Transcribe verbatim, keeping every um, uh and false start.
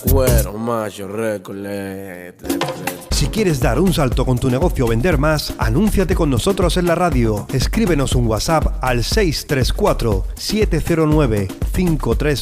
Cuero, macho, récord. Si quieres dar un salto con tu negocio o vender más, anúnciate con nosotros en la radio. Escríbenos un WhatsApp al seis tres cuatro, siete cero nueve, cinco tres